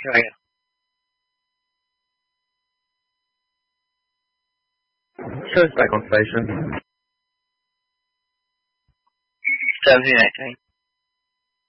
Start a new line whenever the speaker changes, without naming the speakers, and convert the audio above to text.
Here I go.
Show us back on station.
1718.